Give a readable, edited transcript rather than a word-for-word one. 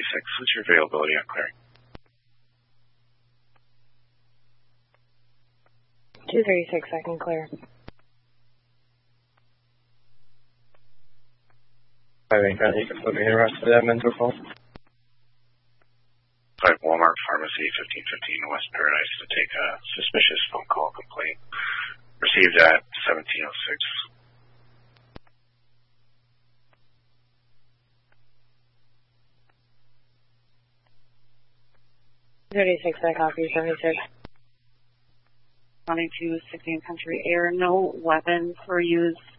what's your availability on clearing? 236, I can clear. 589, you can put me in the rest of that mental call. 5 Walmart Pharmacy, 1515 West Paradise to take a suspicious phone call complaint. Received at 1706. 36, I copy, 76. 22, 16 Country Air, no weapons were used